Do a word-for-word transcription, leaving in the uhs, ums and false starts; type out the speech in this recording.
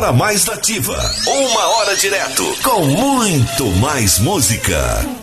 hora mais nativa. Uma hora direto com muito mais música.